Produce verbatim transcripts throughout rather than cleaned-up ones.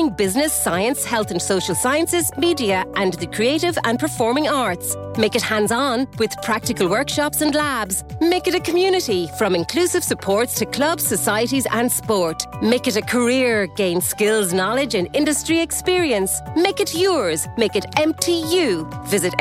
engineering, business, science, health and social sciences, media and the creative and performing arts. Make it hands-on with practical workshops and labs. Make it a community, from inclusive supports to clubs, societies and sport. Make it a career, gain skills, knowledge and industry experience. Make it yours. Make it M T U. Visit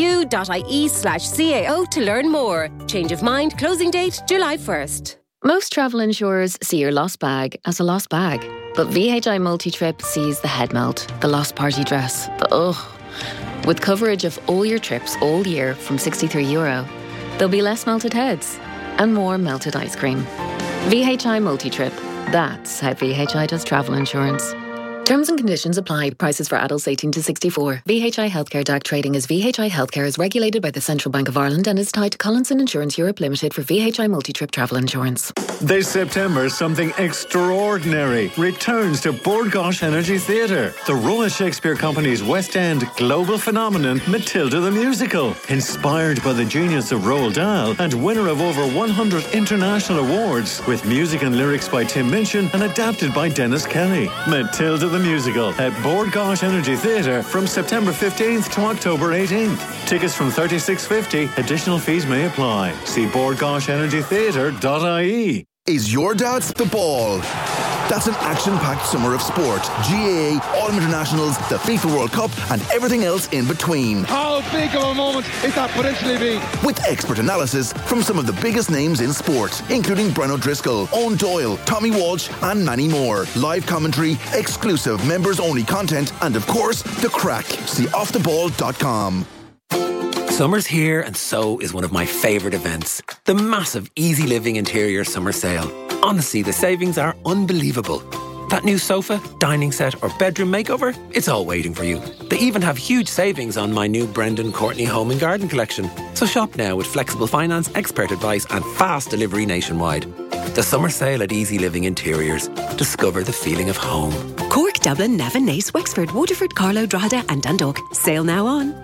mtu.ie slash CAO to learn more. Change of mind, closing date July first. Most travel insurers see your lost bag as a lost bag. But V H I Multi-Trip sees the head melt, the lost party dress, the ugh. With coverage of all your trips all year from sixty-three euro, there'll be less melted heads and more melted ice cream. V H I Multi-Trip. That's how V H I does travel insurance. Terms and conditions apply. Prices for adults eighteen to sixty-four. V H I Healthcare D A C trading as V H I Healthcare is regulated by the Central Bank of Ireland and is tied to Collinson Insurance Europe Limited for V H I Multi-Trip travel insurance. This September, something extraordinary returns to Bord Gáis Energy Theatre. The Royal Shakespeare Company's West End global phenomenon, Matilda the Musical. Inspired by the genius of Roald Dahl and winner of over one hundred international awards, with music and lyrics by Tim Minchin and adapted by Dennis Kelly. Matilda the Musical at Bord Gáis Energy Theatre from September fifteenth to October eighteenth. Tickets from thirty-six fifty. Additional fees may apply. See bord gáis energy theatre dot I E. Is your dad's the ball? That's an action-packed summer of sport. G A A, Autumn Internationals, the FIFA World Cup and everything else in between. How big of a moment is that potentially be? With expert analysis from some of the biggest names in sport, including Brennan O'Driscoll, Owen Doyle, Tommy Walsh and many more. Live commentary, exclusive members-only content and, of course, the crack. See off the ball dot com. Summer's here and so is one of my favourite events. The massive Easy Living Interior Summer Sale. Honestly, the savings are unbelievable. That new sofa, dining set or bedroom makeover, it's all waiting for you. They even have huge savings on my new Brendan Courtney Home and Garden collection. So shop now with flexible finance, expert advice and fast delivery nationwide. The summer sale at Easy Living Interiors. Discover the feeling of home. Cork, Dublin, Navan, Naas, Wexford, Waterford, Carlow, Drogheda and Dundalk. Sale now on.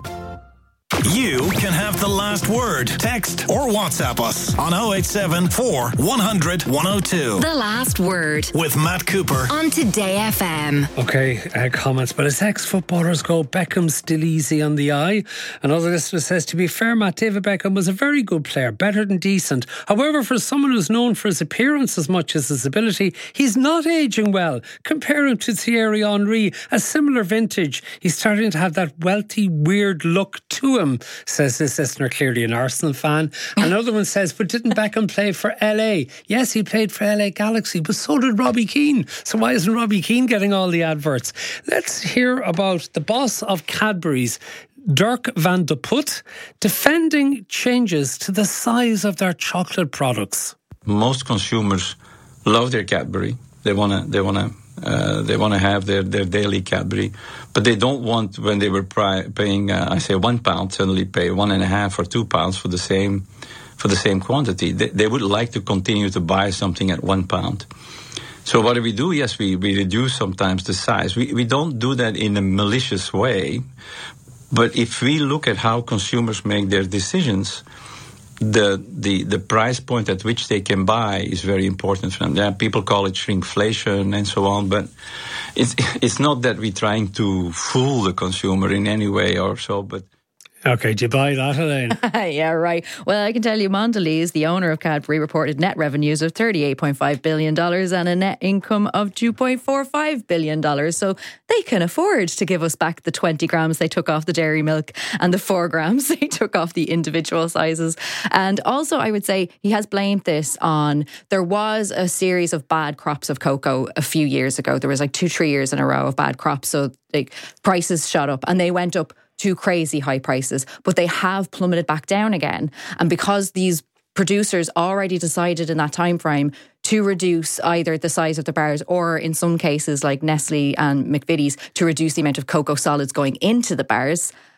You can have the last word. Text or WhatsApp us on oh eight seven four, one hundred, one oh two. The last word. With Matt Cooper. On Today F M. Okay, uh, comments. But as ex-footballers go, Beckham's still easy on the eye. Another listener says, to be fair, Matt, David Beckham was a very good player, better than decent. However, for someone who's known for his appearance as much as his ability, he's not ageing well. Compare him to Thierry Henry, a similar vintage. He's starting to have that wealthy, weird look to him, says this listener, clearly an Arsenal fan. Another one says, but didn't Beckham play for L A? Yes, he played for L A Galaxy, but so did Robbie Keane. So why isn't Robbie Keane getting all the adverts? Let's hear about the boss of Cadbury's, Dirk van de Put, defending changes to the size of their chocolate products. Most consumers love their Cadbury. They want to they want to Uh, they want to have their, their daily Cadbury, but they don't want, when they were pri- paying, uh, I say one pound, suddenly pay one and a half or two pounds for the same for the same quantity. They, they would like to continue to buy something at one pound. So what do we do? Yes, we, we reduce sometimes the size. We we don't do that in a malicious way, but if we look at how consumers make their decisions, The, the the price point at which they can buy is very important for them. Yeah, people call it shrinkflation and so on, but it's it's not that we're trying to fool the consumer in any way or so, but... Okay, do you buy that, Elaine? Yeah, right. Well, I can tell you, Mondelez, the owner of Cadbury, reported net revenues of thirty-eight point five billion dollars and a net income of two point four five billion dollars. So they can afford to give us back the twenty grams they took off the dairy milk and the four grams they took off the individual sizes. And also, I would say he has blamed this on, there was a series of bad crops of cocoa a few years ago. There was like two, three years in a row of bad crops. So like prices shot up and they went up to crazy high prices, but they have plummeted back down again. And because these producers already decided in that time frame to reduce either the size of the bars or in some cases like Nestle and McVitie's to reduce the amount of cocoa solids going into the bars,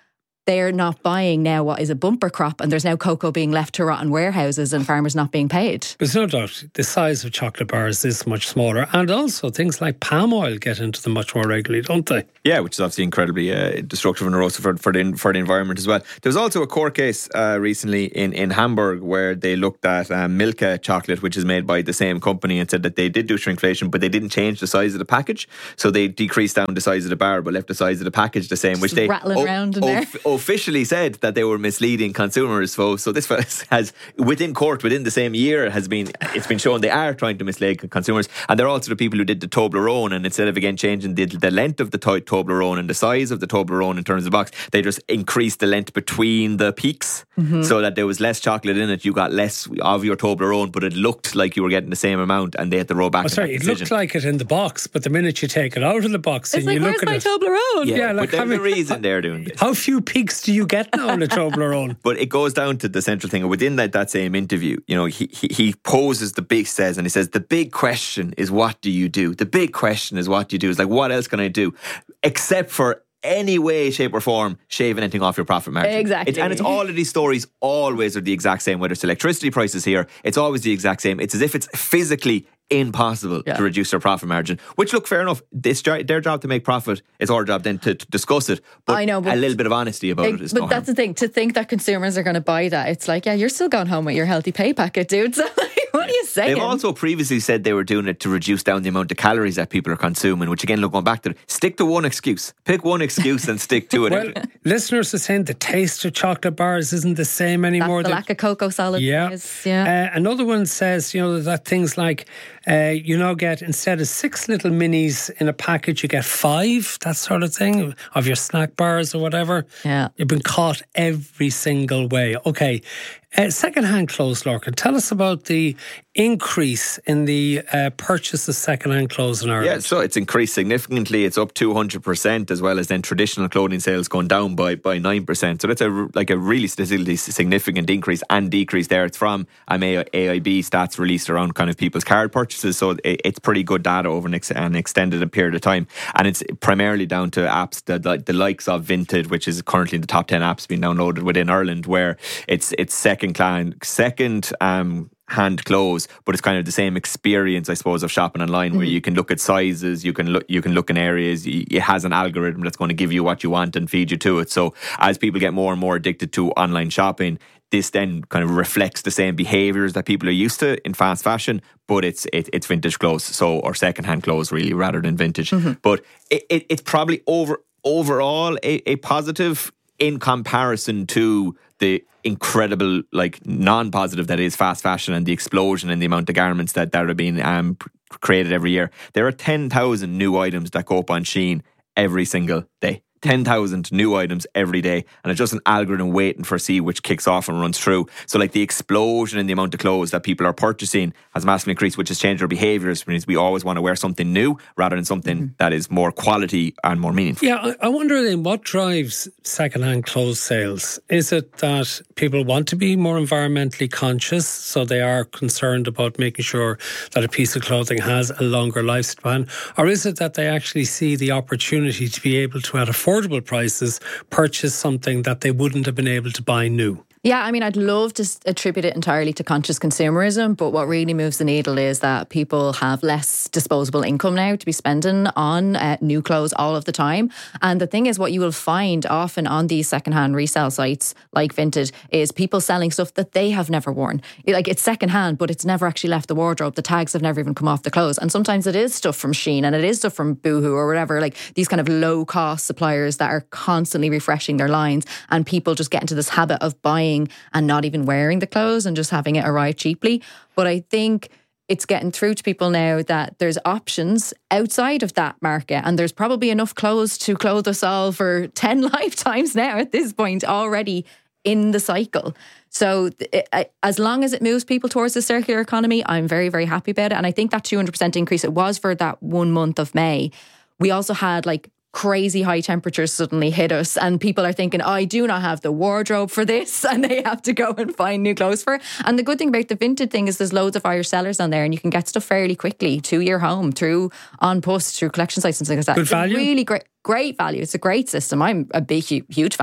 they're not buying now what is a bumper crop, and there's now cocoa being left to rot in warehouses and farmers not being paid. There's no doubt the size of chocolate bars is much smaller, and also things like palm oil get into them much more regularly, don't they? Yeah, which is obviously incredibly uh, destructive and erosive for, for, the, for the environment as well. There was also a court case uh, recently in, in Hamburg where they looked at um, Milka chocolate, which is made by the same company, and said that they did do shrinkflation, but they didn't change the size of the package. So they decreased down the size of the bar but left the size of the package the same, Just which they rattling o- around in there. O- officially said that they were misleading consumers. So, so this has, within court, within the same year, has been it's been shown they are trying to mislead consumers. And they're also the people who did the Toblerone, and instead of again changing the, the length of the to- Toblerone and the size of the Toblerone in terms of the box, they just increased the length between the peaks, mm-hmm. so that there was less chocolate in it. You got less of your Toblerone, but it looked like you were getting the same amount, and they had to roll back. Oh, sorry, it looked like it in the box, but the minute you take it out of the box it's and like, you look at where's it, my Toblerone? Yeah, yeah, but like there's having, a reason they're doing this. How few peaks do you get now in a Toblerone? But it goes down to the central thing. Within that, that same interview, you know, he, he he poses the big says, and he says the big question is what do you do? The big question is what do you do? It's like, what else can I do except for any way, shape or form shave anything off your profit margin. Exactly. It's, and it's all of these stories always are the exact same, whether it's electricity prices here, it's always the exact same. It's as if it's physically impossible yeah. to reduce their profit margin, which, look, fair enough, it's their job to make profit. It's our job then to, to discuss it, but, I know, but a little bit of honesty about like, it is but no that's harm. the thing, to think that consumers are going to buy that, it's like, yeah, you're still going home with your healthy pay packet, dude. So what are you saying? They've also previously said they were doing it to reduce down the amount of calories that people are consuming, which again, look, going back to it, stick to one excuse, pick one excuse and stick to it. Well, listeners are saying the taste of chocolate bars isn't the same anymore. That's the lack of cocoa solids. Yeah, is, yeah. Uh, another one says, you know, that things like uh, you know, get instead of six little minis in a package, you get five, that sort of thing, of your snack bars or whatever. Yeah, you've been caught every single way. Okay. Uh, second-hand clothes, Lorcan, tell us about the increase in the uh, purchase of second-hand clothes in Ireland. Yeah, so it's increased significantly. It's up two hundred percent, as well as then traditional clothing sales going down by, by nine percent. So that's a, like a really statistically significant increase and decrease there. It's from um, A I B stats released around kind of people's card purchases. So it, it's pretty good data over an, ex- an extended period of time. And it's primarily down to apps, the, the, the likes of Vinted, which is currently in the top ten apps being downloaded within Ireland, where it's it's second Second, second um, hand clothes, but it's kind of the same experience, I suppose, of shopping online, where mm-hmm. you can look at sizes, you can look, you can look in areas. It has an algorithm that's going to give you what you want and feed you to it. So as people get more and more addicted to online shopping, this then kind of reflects the same behaviours that people are used to in fast fashion, but it's it, it's vintage clothes, so or second hand clothes really, rather than vintage. Mm-hmm. But it, it, it's probably over overall a, a positive in comparison to the incredible, like, non-positive that is fast fashion and the explosion in the amount of garments that, that are being um, created every year. There are ten thousand new items that go up on Shein every single day. ten thousand new items every day, and it's just an algorithm waiting for see which kicks off and runs through. So like the explosion in the amount of clothes that people are purchasing has massively increased, which has changed our behaviours, means we always want to wear something new rather than something mm-hmm. that is more quality and more meaningful. Yeah, I, I wonder then what drives second-hand clothes sales. Is it that people want to be more environmentally conscious, so they are concerned about making sure that a piece of clothing has a longer lifespan, or is it that they actually see the opportunity to be able to, at a affordable prices, purchase something that they wouldn't have been able to buy new? Yeah, I mean, I'd love to attribute it entirely to conscious consumerism, but what really moves the needle is that people have less disposable income now to be spending on uh, new clothes all of the time. And the thing is, what you will find often on these secondhand resale sites like Vinted is people selling stuff that they have never worn. Like, it's secondhand, but it's never actually left the wardrobe. The tags have never even come off the clothes. And sometimes it is stuff from Shein and it is stuff from Boohoo or whatever, like these kind of low-cost suppliers that are constantly refreshing their lines, and people just get into this habit of buying and not even wearing the clothes and just having it arrive cheaply. But I think it's getting through to people now that there's options outside of that market, and there's probably enough clothes to clothe us all for ten lifetimes now at this point already in the cycle. So it, as long as it moves people towards the circular economy, I'm very, very happy about it. And I think that two hundred percent increase, it was for that one month of May. We also had like crazy high temperatures suddenly hit us, and people are thinking, oh, I do not have the wardrobe for this, and they have to go and find new clothes for it. And the good thing about the Vinted thing is there's loads of Irish sellers on there, and you can get stuff fairly quickly to your home through On Post, through collection sites and things like that. Good it's value. Really great, great value. It's a great system. I'm a big, huge fan of it.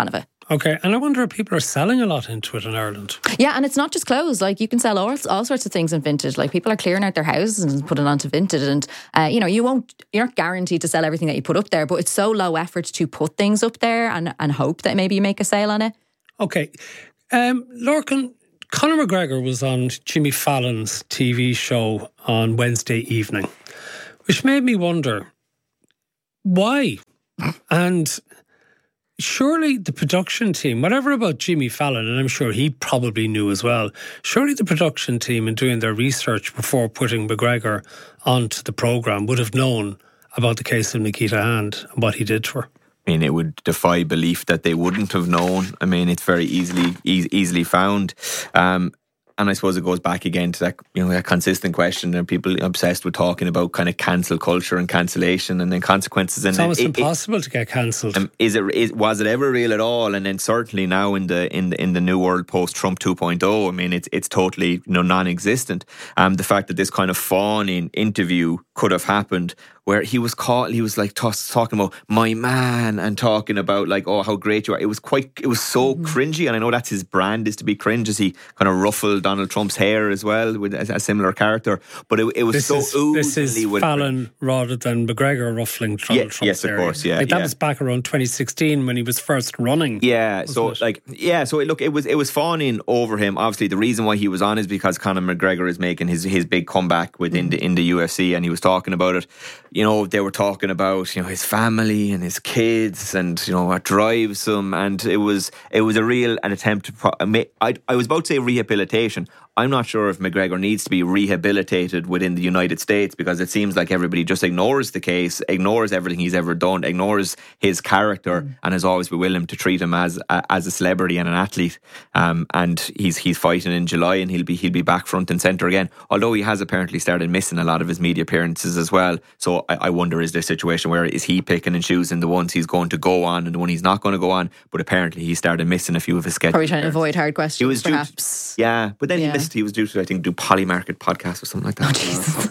Okay, and I wonder if people are selling a lot into it in Ireland. Yeah, and it's not just clothes. Like, you can sell all, all sorts of things in Vinted. Like, people are clearing out their houses and putting it onto Vinted. And, uh, you know, you won't, you're not guaranteed to sell everything that you put up there, but it's so low effort to put things up there and, and hope that maybe you make a sale on it. Okay. Um, Lorcan, Conor McGregor was on Jimmy Fallon's T V show on Wednesday evening, which made me wonder, why? And surely the production team, whatever about Jimmy Fallon, and I'm sure he probably knew as well, surely the production team in doing their research before putting McGregor onto the programme would have known about the case of Nikita Hand and what he did to her. I mean, it would defy belief that they wouldn't have known. I mean, it's very easily e- easily found. Um, And I suppose it goes back again to that, you know, that consistent question. Are people obsessed with talking about kind of cancel culture and cancellation and then consequences? And it's almost it, impossible it, to get cancelled. Um, is it? Is, was it ever real at all? And then certainly now in the in the in the new world post Trump two point oh, I mean, it's it's totally, you know, non-existent. Um, the fact that this kind of fawning interview could have happened, where he was caught, he was like t- talking about my man and talking about like, oh, how great you are. It was quite, it was so mm-hmm. cringy, and I know that's his brand, is to be cringe, as he kind of ruffled Donald Trump's hair as well with a, a similar character. But it, it was this so is, oozily This is with Fallon rather than McGregor ruffling Donald yeah, Trump's yes, hair. Yes, of course, yeah. Like that yeah. was back around twenty sixteen when he was first running. Yeah, so it? like, yeah, so look, it was it was fawning over him. Obviously, the reason why he was on is because Conor McGregor is making his his big comeback within mm. the in the U F C, and he was talking about it. You know, they were talking about, you know, his family and his kids and, you know, what drives him, and it was it was a real an attempt to pro- I I was about to say rehabilitation. I'm not sure if McGregor needs to be rehabilitated within the United States, because it seems like everybody just ignores the case, ignores everything he's ever done, ignores his character, mm. and has always been willing to treat him as a, as a celebrity and an athlete. Um, and he's he's fighting in July, and he'll be he'll be back front and centre again. Although he has apparently started missing a lot of his media appearances as well. So I, I wonder, is there a situation where is he picking and choosing the ones he's going to go on and the one he's not going to go on? But apparently he started missing a few of his sketches. Probably trying to avoid hard questions, he was perhaps. Due to, yeah, but then yeah. he missed. He was due to, I think, do Polymarket podcast or something like that. Oh, Jesus.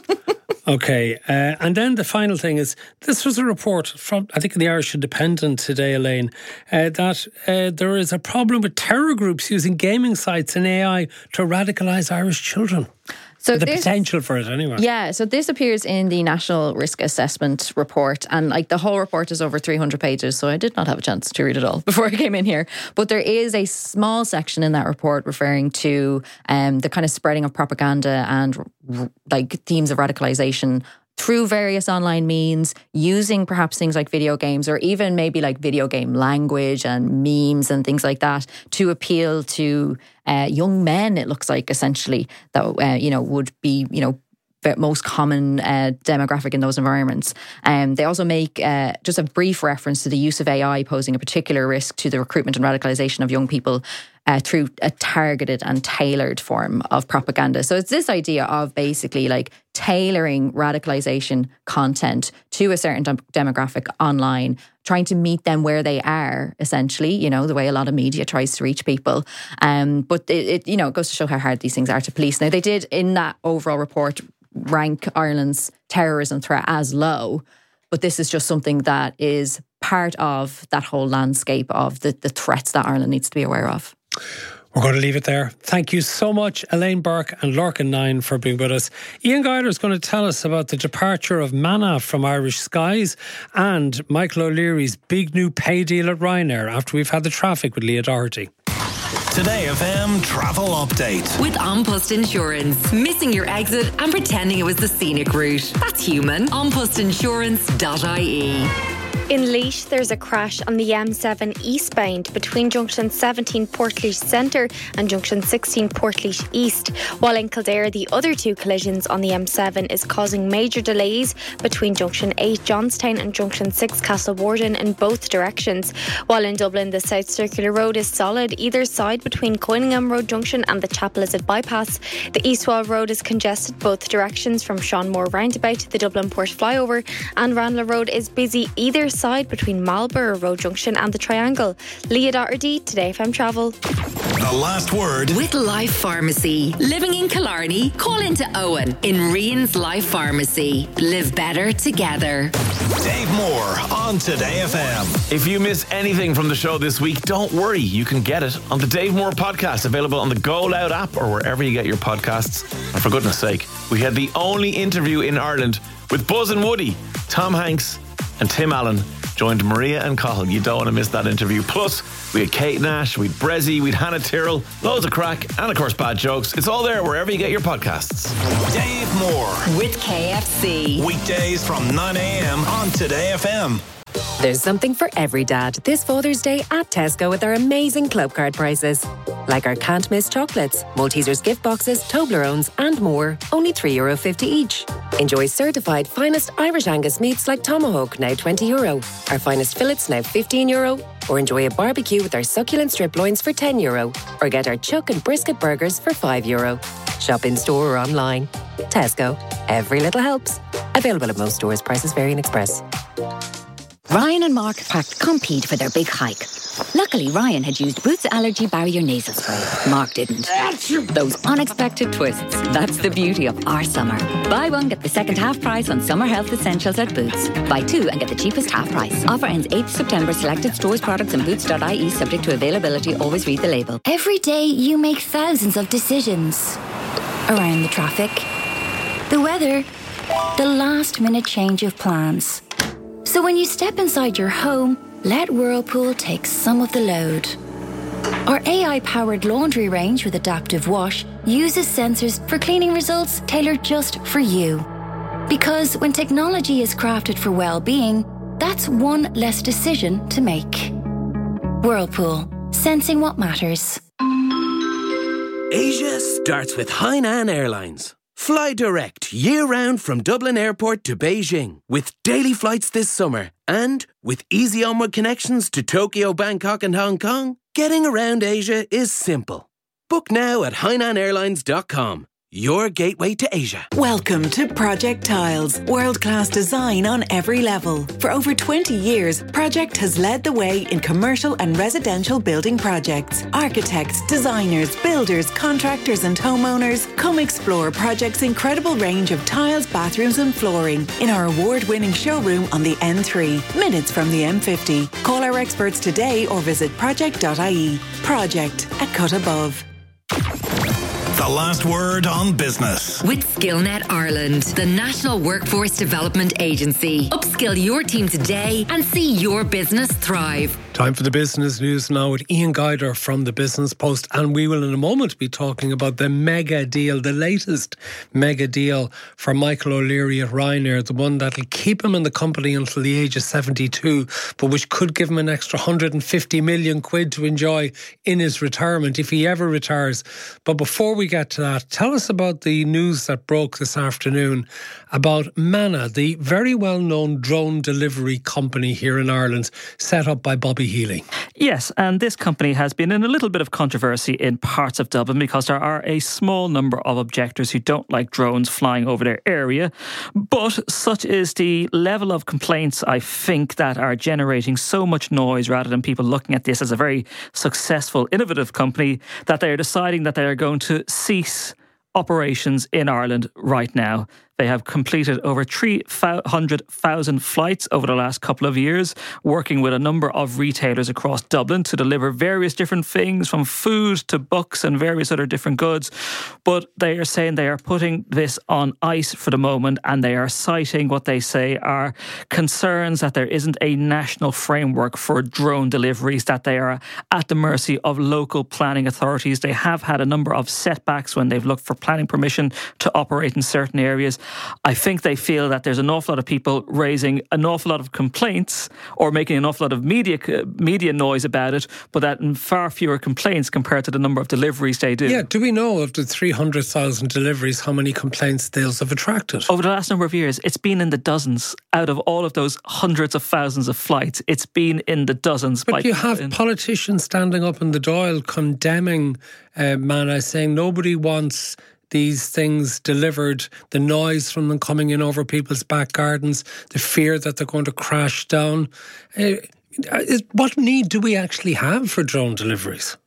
Yeah. Okay, uh, and then the final thing is, this was a report from, I think, the Irish Independent today, Elaine, uh, that uh, there is a problem with terror groups using gaming sites and A I to radicalise Irish children. So the this, potential for it anyway. Yeah, so this appears in the National Risk Assessment Report, and like the whole report is over three hundred pages, so I did not have a chance to read it all before I came in here. But there is a small section in that report referring to um, the kind of spreading of propaganda and like themes of radicalisation through various online means, using perhaps things like video games or even maybe like video game language and memes and things like that to appeal to uh, young men, it looks like, essentially, that, uh, you know, would be, you know, the most common uh, demographic in those environments. Um, they also make uh, just a brief reference to the use of A I posing a particular risk to the recruitment and radicalisation of young people uh, through a targeted and tailored form of propaganda. So it's this idea of basically like tailoring radicalisation content to a certain dem- demographic online, trying to meet them where they are, essentially, you know, the way a lot of media tries to reach people. Um, but it, it, you know, it goes to show how hard these things are to police. Now, they did, in that overall report, rank Ireland's terrorism threat as low, but this is just something that is part of that whole landscape of the, the threats that Ireland needs to be aware of. We're going to leave it there. Thank you so much, Elaine Burke and Lorcan Nine, for being with us. Ian Guyler is going to tell us about the departure of Manna from Irish skies and Michael O'Leary's big new pay deal at Ryanair after we've had the traffic with Leah Doherty. Today F M Travel Update. With An Post Insurance. Missing your exit and pretending it was the scenic route. That's human. an post insurance dot I E. In Laois, there's a crash on the M seven eastbound between junction seventeen Portlaoise Centre and junction sixteen Portlaoise East, while in Kildare the other two collisions on the M seven is causing major delays between junction eight Johnstown and junction six Castle Warden in both directions. While in Dublin, the South Circular Road is solid either side between Coyningham Road Junction and the Chapel Lizard Bypass. The Eastwall Road is congested both directions from Seanmore Roundabout to the Dublin Port Flyover, and Ranelagh Road is busy either side between Marlborough Road Junction and the Triangle. Leah Doherty, Today F M Travel. The last word with Life Pharmacy. Living in Killarney, call into Owen in Rian's Life Pharmacy. Live better together. Dave Moore on on Today F M. If you miss anything from the show this week, don't worry. You can get it on the Dave Moore podcast, available on the Go Loud app or wherever you get your podcasts. And for goodness sake, we had the only interview in Ireland with Buzz and Woody. Tom Hanks and Tim Allen joined Maria and Cathal. You don't want to miss that interview. Plus, we had Kate Nash, we had Brezzy, we had Hannah Tyrrell, loads of crack, and of course bad jokes. It's all there wherever you get your podcasts. Dave Moore with K F C. Weekdays from nine a.m. on Today F M. There's something for every dad this Father's Day at Tesco with our amazing club card prices. Like our can't miss chocolates, Maltesers gift boxes, Toblerones and more, only three euro fifty each. Enjoy certified finest Irish Angus meats like Tomahawk, now twenty euro. Our finest fillets, now fifteen euro. Or enjoy a barbecue with our succulent strip loins for ten euro. Or get our chuck and brisket burgers for five euro. Shop in store or online. Tesco. Every little helps. Available at most stores. Prices vary in Express. Ryan and Mark packed Compete for their big hike. Luckily, Ryan had used Boots Allergy Barrier Nasal Spray. Mark didn't. Those unexpected twists. That's the beauty of our summer. Buy one, get the second half price on summer health essentials at Boots. Buy two and get the cheapest half price. Offer ends eighth September. Selected stores, products and boots dot I E subject to availability. Always read the label. Every day you make thousands of decisions. Around the traffic, the weather, the last minute change of plans. So when you step inside your home, let Whirlpool take some of the load. Our A I-powered laundry range with Adaptive Wash uses sensors for cleaning results tailored just for you. Because when technology is crafted for well-being, that's one less decision to make. Whirlpool, sensing what matters. Asia starts with Hainan Airlines. Fly direct year-round from Dublin Airport to Beijing with daily flights this summer. And with easy onward connections to Tokyo, Bangkok and Hong Kong, getting around Asia is simple. Book now at hainan airlines dot com. Your gateway to Asia. Welcome to Project Tiles, world-class design on every level. For over twenty years, Project has led the way in commercial and residential building projects. Architects, designers, builders, contractors and homeowners, come explore Project's incredible range of tiles, bathrooms and flooring in our award-winning showroom on the N three, minutes from the M fifty. Call our experts today or visit project dot I E. Project, a cut above. The last word on business. With SkillNet Ireland, the National Workforce Development Agency. Upskill your team today and see your business thrive. Time for the business news now with Ian Guider from the Business Post, and we will in a moment be talking about the mega deal, the latest mega deal for Michael O'Leary at Ryanair, the one that'll keep him in the company until the age of seventy-two, but which could give him an extra one hundred fifty million quid to enjoy in his retirement if he ever retires. But before we get to that, tell us about the news that broke this afternoon about Manna, the very well-known drone delivery company here in Ireland, set up by Bobby Healy. Yes, and this company has been in a little bit of controversy in parts of Dublin because there are a small number of objectors who don't like drones flying over their area. But such is the level of complaints, I think, that are generating so much noise rather than people looking at this as a very successful, innovative company, that they are deciding that they are going to cease operations in Ireland right now. They have completed over three hundred thousand flights over the last couple of years, working with a number of retailers across Dublin to deliver various different things, from food to books and various other different goods. But they are saying they are putting this on ice for the moment, and they are citing what they say are concerns that there isn't a national framework for drone deliveries, that they are at the mercy of local planning authorities. They have had a number of setbacks when they've looked for planning permission to operate in certain areas. I think they feel that there's an awful lot of people raising an awful lot of complaints or making an awful lot of media media noise about it, but that in far fewer complaints compared to the number of deliveries they do. Yeah, do we know of the three hundred thousand deliveries, how many complaints they'll have attracted? Over the last number of years, it's been in the dozens. Out of all of those hundreds of thousands of flights, it's been in the dozens. But you have in. politicians standing up in the Dáil condemning uh, Manna, saying nobody wants these things delivered, the noise from them coming in over people's back gardens, the fear that they're going to crash down. Uh, what need do we actually have for drone deliveries?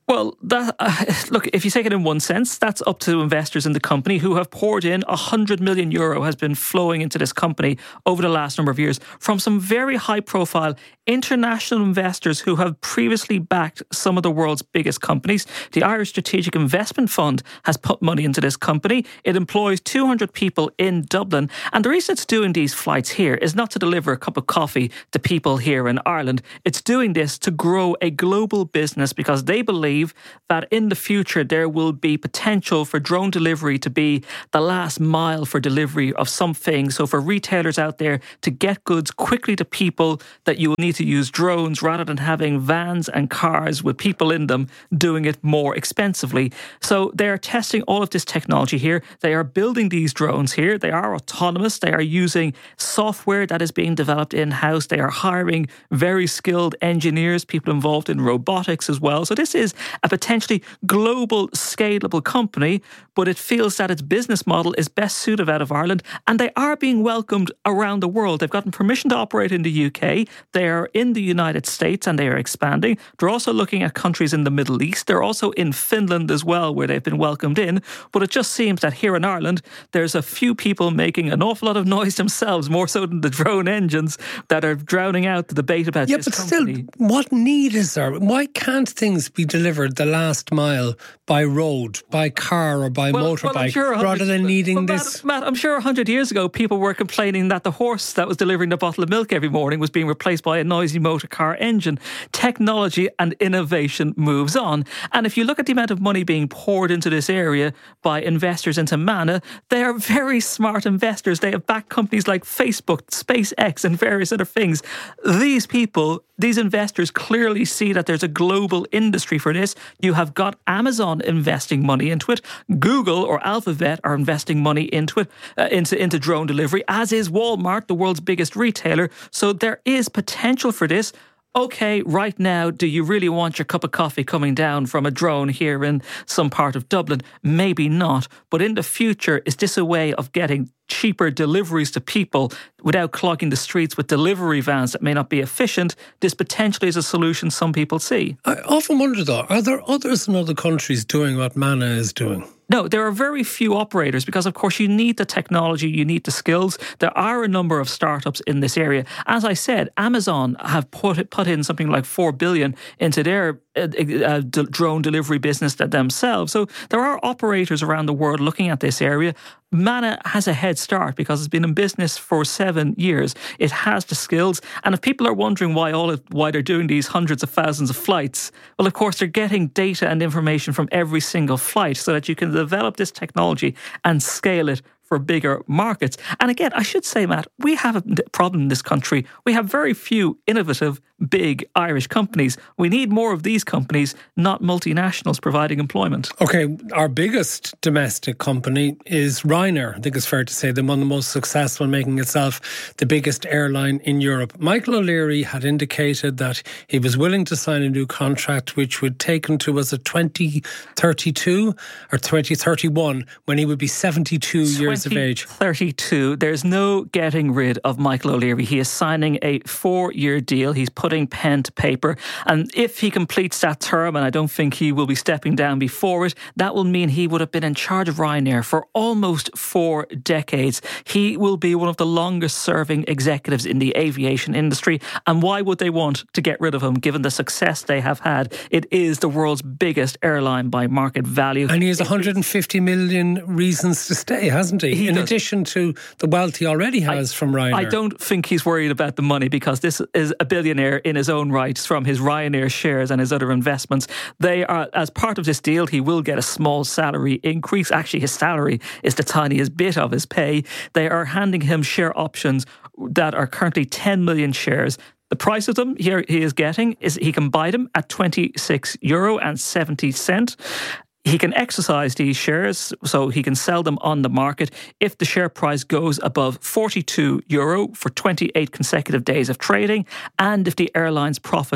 Well, that uh, look, if you take it in one sense, that's up to investors in the company who have poured in one hundred million euro has been flowing into this company over the last number of years from some very high-profile international investors who have previously backed some of the world's biggest companies. The Irish Strategic Investment Fund has put money into this company. It employs two hundred people in Dublin. And the reason it's doing these flights here is not to deliver a cup of coffee to people here in Ireland. It's doing this to grow a global business because they believe that in the future there will be potential for drone delivery to be the last mile for delivery of something. So for retailers out there to get goods quickly to people, that you will need to use drones rather than having vans and cars with people in them doing it more expensively. So they are testing all of this technology here. They are building these drones here. They are autonomous. They are using software that is being developed in-house. They are hiring very skilled engineers, people involved in robotics as well. So this is a potentially global, scalable company, but it feels that its business model is best suited out of Ireland, and they are being welcomed around the world. They've gotten permission to operate in the U K. They are in the United States, and they are expanding. They're also looking at countries in the Middle East. They're also in Finland as well, where they've been welcomed in. But it just seems that here in Ireland, there's a few people making an awful lot of noise themselves, more so than the drone engines, that are drowning out the debate about yeah, this but company. Still, what need is there? Why can't things be delivered the last mile by road, by car or by well, motorbike, well, sure rather than needing Matt, this? Matt, I'm sure one hundred years ago people were complaining that the horse that was delivering the bottle of milk every morning was being replaced by a noisy motor car engine. Technology and innovation moves on. And if you look at the amount of money being poured into this area by investors into Mana, they are very smart investors. They have backed companies like Facebook, SpaceX and various other things. These people, these investors clearly see that there's a global industry for this. You have got Amazon investing money into it. Google or Alphabet are investing money into it, uh, into, into drone delivery, as is Walmart, the world's biggest retailer. So there is potential for this. Okay, right now, do you really want your cup of coffee coming down from a drone here in some part of Dublin? Maybe not. But in the future, is this a way of getting cheaper deliveries to people without clogging the streets with delivery vans that may not be efficient? This potentially is a solution some people see. I often wonder, though, are there others in other countries doing what Mana is doing? No, there are very few operators because, of course, you need the technology, you need the skills. There are a number of startups in this area. As I said, Amazon have put put in something like four billion dollars into their uh, uh, d- drone delivery business themselves. So there are operators around the world looking at this area. Mana has a head start because it's been in business for seven years. It has the skills. And if people are wondering why all it, why they're doing these hundreds of thousands of flights, well, of course, they're getting data and information from every single flight so that you can develop this technology and scale it for bigger markets. And again, I should say, Matt, we have a problem in this country. We have very few innovative, big Irish companies. We need more of these companies, not multinationals providing employment. Okay, our biggest domestic company is Ryanair. I think it's fair to say they're one of the most successful, making itself the biggest airline in Europe. Michael O'Leary had indicated that he was willing to sign a new contract which would take him to, was it twenty thirty-two or twenty thirty-one, when he would be seventy-two years of age. thirty-two. There's no getting rid of Michael O'Leary. He is signing a four-year deal. He's putting pen to paper. And if he completes that term, and I don't think he will be stepping down before it, that will mean he would have been in charge of Ryanair for almost four decades. He will be one of the longest-serving executives in the aviation industry. And why would they want to get rid of him, given the success they have had? It is the world's biggest airline by market value. And he has one hundred fifty million reasons to stay, hasn't he? He in does. addition to the wealth he already has I, from Ryanair. I don't think he's worried about the money because this is a billionaire in his own right from his Ryanair shares and his other investments. They are, as part of this deal, he will get a small salary increase. Actually, his salary is the tiniest bit of his pay. They are handing him share options that are currently ten million shares. The price of them here he is getting is he can buy them at twenty-six euro and seventy cent. He can exercise these shares, so he can sell them on the market if the share price goes above forty-two euro for twenty-eight consecutive days of trading, and if the airline's profits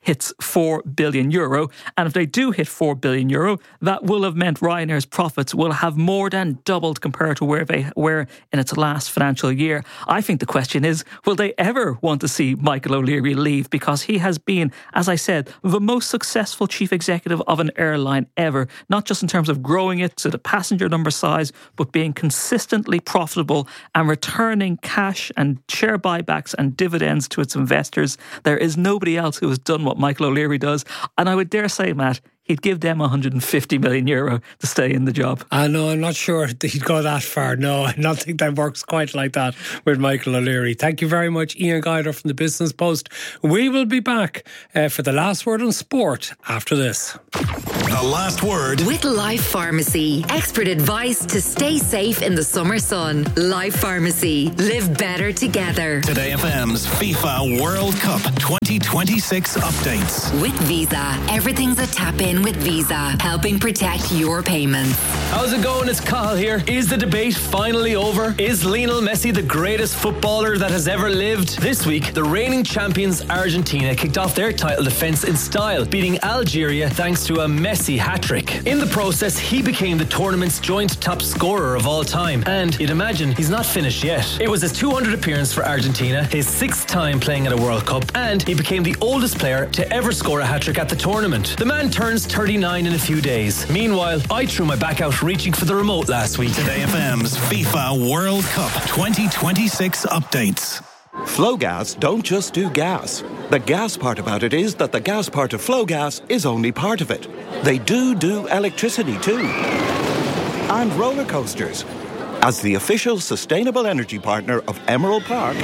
hits four billion euro. And if they do hit four billion euro, that will have meant Ryanair's profits will have more than doubled compared to where they were in its last financial year. I think the question is, will they ever want to see Michael O'Leary leave? Because he has been, as I said, the most successful chief executive of an airline ever, not just in terms of growing it to the passenger number size, but being consistently profitable and returning cash and share buybacks and dividends to its investors. There is nobody else who has done what Michael O'Leary does. And I would dare say, Matt, he'd give them one hundred fifty million euro to stay in the job. I know, I'm not sure that he'd go that far. No, I don't think that works quite like that with Michael O'Leary. Thank you very much, Ian Guider from the Business Post. We will be back uh, for the last word on sport after this. The last word with Life Pharmacy. Expert advice to stay safe in the summer sun. Life Pharmacy. Live better together. Today F M's FIFA World Cup twenty twenty-six updates. With Visa, everything's a tap in with Visa, helping protect your payments. How's it going? It's Cathal here. Is the debate finally over? Is Lionel Messi the greatest footballer that has ever lived? This week, the reigning champions Argentina kicked off their title defence in style, beating Algeria thanks to a Messi hat-trick. In the process, he became the tournament's joint top scorer of all time. And you'd imagine he's not finished yet. It was his two hundredth appearance for Argentina, his sixth time playing at a World Cup, and he became the oldest player to ever score a hat-trick at the tournament. The man turns thirty-nine in a few days. Meanwhile, I threw my back out reaching for the remote last week. Today F M's FIFA World Cup twenty twenty-six updates. Flowgas don't just do gas. The gas part about it is that the gas part of Flowgas is only part of it. They do do electricity too. And roller coasters. As the official sustainable energy partner of Emerald Park,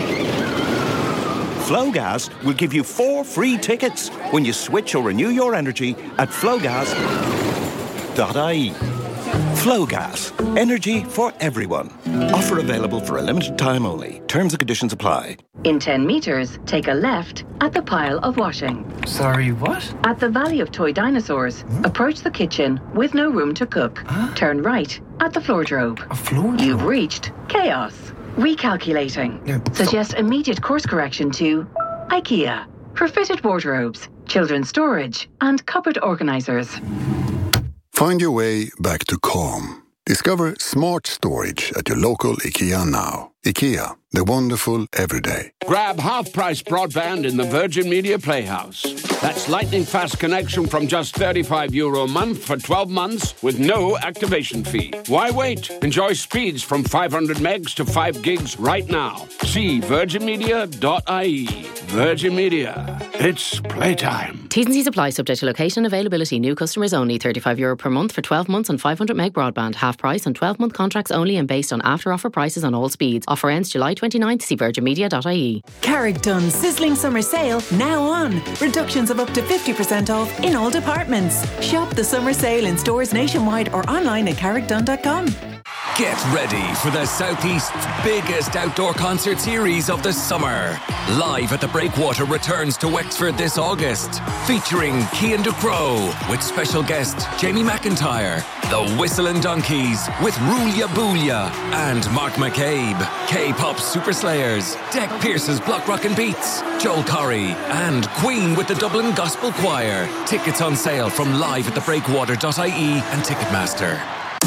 Flowgas will give you four free tickets when you switch or renew your energy at flowgas dot I E. Flowgas. Energy for everyone. Offer available for a limited time only. Terms and conditions apply. In ten metres, take a left at the pile of washing. Sorry, what? At the Valley of Toy Dinosaurs, hmm? approach the kitchen with no room to cook. Huh? Turn right at the floordrobe. A floordrobe? You've reached chaos. Recalculating. Yeah, Suggest immediate course correction to IKEA for fitted wardrobes, children's storage, and cupboard organisers. Find your way back to calm. Discover smart storage at your local IKEA now. IKEA, the wonderful everyday. Grab half-price broadband in the Virgin Media Playhouse. That's lightning-fast connection from just thirty-five euro a month for twelve months with no activation fee. Why wait? Enjoy speeds from five hundred megs to five gigs right now. See virgin media dot I E. Virgin Media. It's playtime. T's and C's apply, subject to location availability. New customers only. thirty-five euro per month for twelve months on five hundred meg broadband. Half price on twelve month contracts only and based on after offer prices on all speeds. Offer ends July twenty-ninth. See virgin media dot I E. Carrickdon's sizzling summer sale now on. Reductions of up to fifty percent off in all departments. Shop the summer sale in stores nationwide or online at carrickdon dot com. Get ready for the Southeast's biggest outdoor concert series of the summer. Live at the Breakwater returns to Wexford this August, featuring Cian Ducrot with special guest Jamie McIntyre, the Whistling Donkeys with Rulia Boolia, and Mark McCabe, K-pop Super Slayers, Deck Pierce's Block Rockin' Beats, Joel Corry, and Queen with the Dublin Gospel Choir. Tickets on sale from live at the breakwater dot I E and Ticketmaster.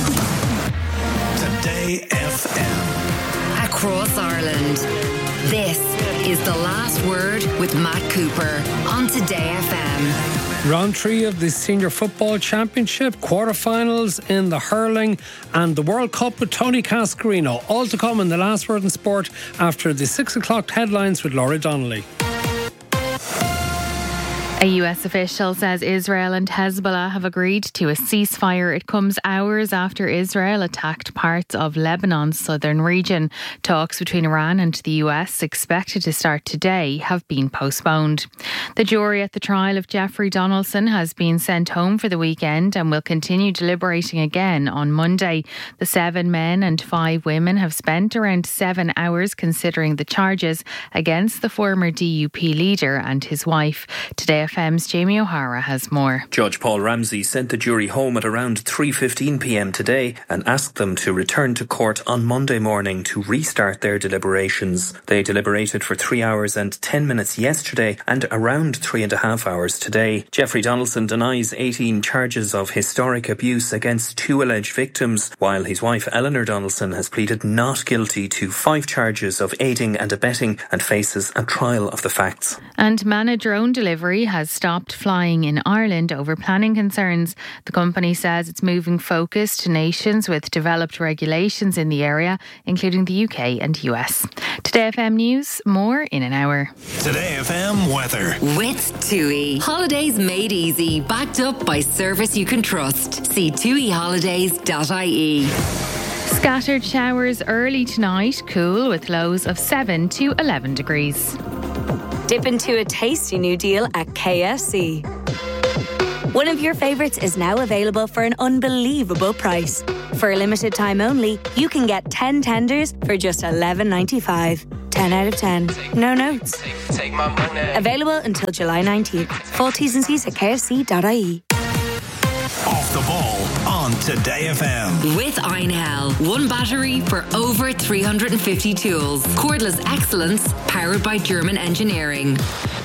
Today F M. Across Ireland. This is The Last Word with Matt Cooper on Today F M. Round three of the Senior Football Championship, quarterfinals in the hurling and the World Cup with Tony Cascarino. All to come in The Last Word in Sport after the six o'clock headlines with Laura Donnelly. A U S official says Israel and Hezbollah have agreed to a ceasefire. It comes hours after Israel attacked parts of Lebanon's southern region. Talks between Iran and the U S, expected to start today, have been postponed. The jury at the trial of Jeffrey Donaldson has been sent home for the weekend and will continue deliberating again on Monday. The seven men and five women have spent around seven hours considering the charges against the former D U P leader and his wife. Today F M's Jamie O'Hara has more. Judge Paul Ramsey sent the jury home at around three fifteen p m today and asked them to return to court on Monday morning to restart their deliberations. They deliberated for three hours and ten minutes yesterday and around around three and a half hours today. Jeffrey Donaldson denies eighteen charges of historic abuse against two alleged victims, while his wife Eleanor Donaldson has pleaded not guilty to five charges of aiding and abetting and faces a trial of the facts. And Manna Drone Delivery has stopped flying in Ireland over planning concerns. The company says it's moving focus to nations with developed regulations in the area, including the U K and U S. Today F M News, more in an hour. Today F M weather. With TUI. Holidays made easy, backed up by service you can trust. See tui holidays dot I E. Scattered showers early tonight, cool with lows of seven to eleven degrees. Dip into a tasty new deal at K F C. One of your favourites is now available for an unbelievable price. For a limited time only, you can get ten tenders for just eleven ninety-five. ten out of ten. No notes. Take my money. Available until July nineteenth. Full T's and C's at K F C dot I E. Off the ball on Today F M. With Einhell. One battery for over three hundred fifty tools. Cordless excellence powered by German engineering.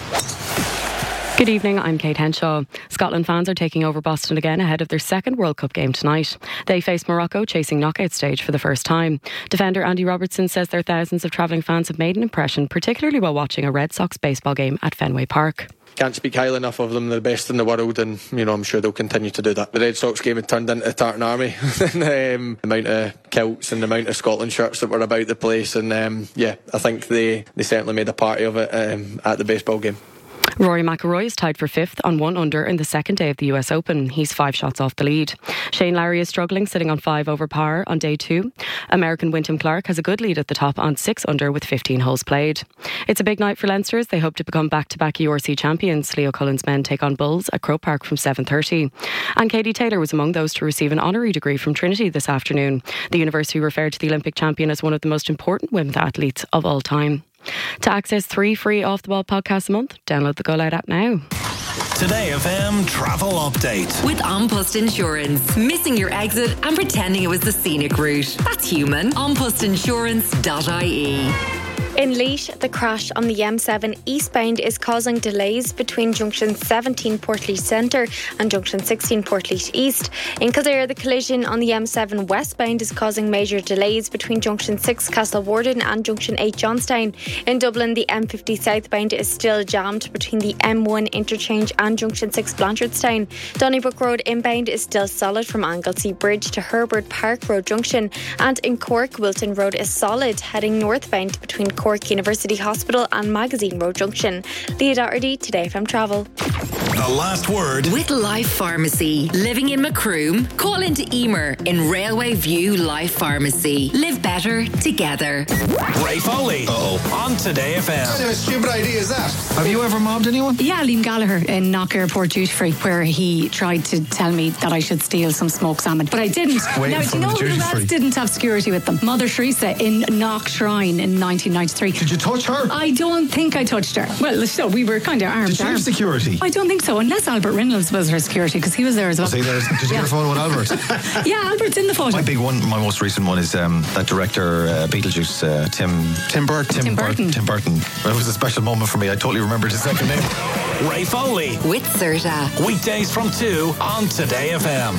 Good evening, I'm Kate Henshaw. Scotland fans are taking over Boston again ahead of their second World Cup game tonight. They face Morocco chasing knockout stage for the first time. Defender Andy Robertson says their thousands of travelling fans have made an impression, particularly while watching a Red Sox baseball game at Fenway Park. Can't speak highly enough of them. They're the best in the world, and you know I'm sure they'll continue to do that. The Red Sox game had turned into a Tartan Army. um, the amount of kilts and the amount of Scotland shirts that were about the place, and um, yeah, I think they, they certainly made a party of it um, at the baseball game. Rory McIlroy is tied for fifth on one under in the second day of the U S Open. He's five shots off the lead. Shane Lowry is struggling, sitting on five over par on day two. American Wyndham Clark has a good lead at the top on six under with fifteen holes played. It's a big night for Leinster as they hope to become back-to-back U R C champions. Leo Cullen's men take on Bulls at Croke Park from seven thirty. And Katie Taylor was among those to receive an honorary degree from Trinity this afternoon. The university referred to the Olympic champion as one of the most important women's athletes of all time. To access three free Off the Ball podcasts a month, download the Go Loud app now. Today F M travel update. With An Post Insurance. Missing your exit and pretending it was the scenic route. That's human. an post insurance dot I E. In Laois, the crash on the M seven eastbound is causing delays between junction seventeen Portlaoise Centre and junction sixteen Portlaoise East. In Kildare, the collision on the M seven westbound is causing major delays between junction six Castle Warden and junction eight Johnstown. In Dublin, the M fifty southbound is still jammed between the M one interchange and junction six Blanchardstown. Donnybrook Road inbound is still solid from Anglesey Bridge to Herbert Park Road junction. And in Cork, Wilton Road is solid heading northbound between Cork University Hospital and Magazine Road Junction. Leah Doherty, Today F M Travel. The last word. With Life Pharmacy. Living in Macroom? Call into Emer in Railway View Life Pharmacy. Live better together. Ray Foley. Uh-oh. On Today F M. What kind of a stupid idea is that? Have you ever mobbed anyone? Yeah, Liam Gallagher in Knock Airport Duty Free, where he tried to tell me that I should steal some smoked salmon, but I didn't. Waiting now, do you know who else didn't have security with them? Mother Teresa in Knock Shrine in nineteen ninety-three. Did you touch her? I don't think I touched her. Well, so we were kind of arms. Did you have security? I don't think so, unless Albert Reynolds was her security, because he was there as well. Was he there? Did you yeah. get a photo with Albert? Yeah, Albert's in the photo. My big one, my most recent one is um, that director, uh, Beetlejuice, uh, Tim Tim Burton. Tim, Tim Burton. Burton. Tim Burton. Well, it was a special moment for me. I totally remembered his second name. Ray Foley. With Serta. Weekdays from two on Today F M.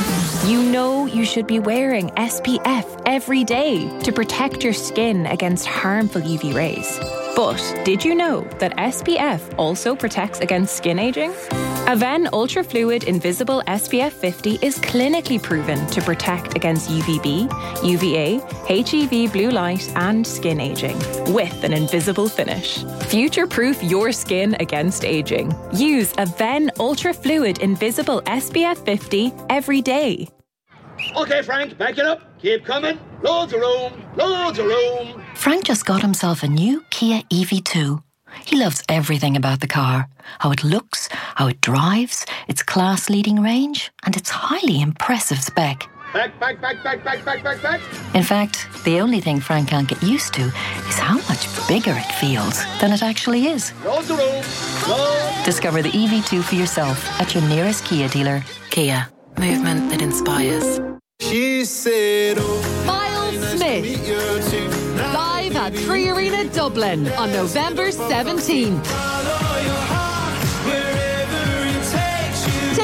You know you should be wearing S P F every day to protect your skin against harmful U V rays. But did you know that S P F also protects against skin aging? Aven Ultra Fluid Invisible S P F fifty is clinically proven to protect against U V B, U V A, H E V blue light and skin aging with an invisible finish. Future-proof your skin against aging. Use Aven Ultra Fluid Invisible S P F fifty every day. Okay, Frank, back it up. Keep coming. Loads of room. Loads of room. Frank just got himself a new Kia E V two. He loves everything about the car. How it looks, how it drives, its class-leading range, and its highly impressive spec. Back, back, back, back, back, back, back, back. In fact, the only thing Frank can't get used to is how much bigger it feels than it actually is. Loads of room. Loads. Discover the E V two for yourself at your nearest Kia dealer. Kia. Movement that inspires. She said, oh, Miles Smith, live at Three Arena Dublin on November seventeenth.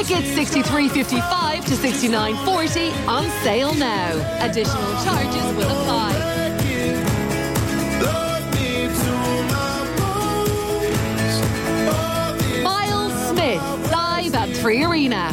Tickets sixty-three fifty-five to sixty-nine forty on sale now. Additional charges will apply. Miles Smith, live at Three Arena.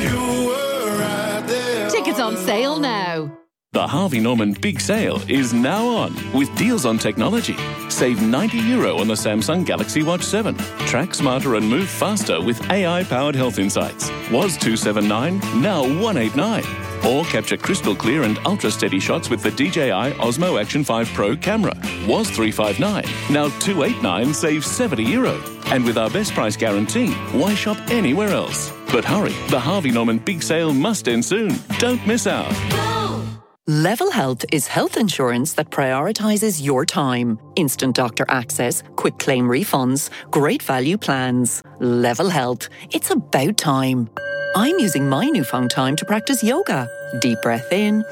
Tickets on sale now. The Harvey Norman Big Sale is now on with deals on technology. Save ninety euro on the Samsung Galaxy Watch seven. Track smarter and move faster with A I-powered health insights. Was two seventy-nine, now one eighty-nine. Or capture crystal clear and ultra-steady shots with the D J I Osmo Action five Pro camera. Was three fifty-nine, now two eighty-nine, save seventy euro. And with our best price guarantee, why shop anywhere else? But hurry, the Harvey Norman Big Sale must end soon. Don't miss out. Level Health is health insurance that prioritises your time. Instant doctor access, quick claim refunds, great value plans. Level Health. It's about time. I'm using my newfound time to practice yoga. Deep breath in